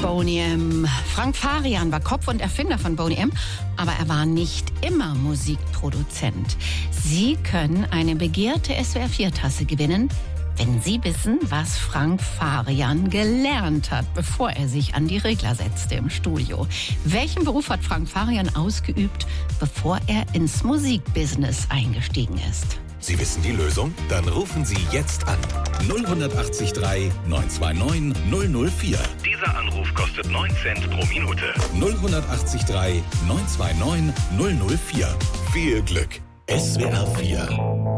Boney M. Frank Farian war Kopf und Erfinder von Boney M., aber er war nicht immer Musikproduzent. Sie können eine begehrte SWR4-Tasse gewinnen, wenn Sie wissen, was Frank Farian gelernt hat, bevor er sich an die Regler setzte im Studio. Welchen Beruf hat Frank Farian ausgeübt, bevor er ins Musikbusiness eingestiegen ist? Sie wissen die Lösung? Dann rufen Sie jetzt an. 0183 929 004. Dieser Anruf kostet 9 Cent pro Minute. 0183 929 004. Viel Glück. SWR 4